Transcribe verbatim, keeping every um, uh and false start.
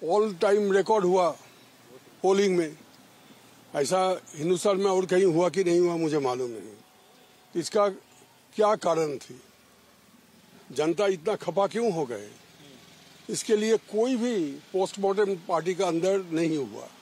All time record हुआ polling में। ऐसा हिंदुस्तान में और कहीं हुआ कि नहीं हुआ मुझे मालूम नहीं। इसका क्या कारण थी, जनता इतना खपा क्यों हो गए? इसके लिए कोई भी पोस्टमार्टम पार्टी का अंदर नहीं हुआ।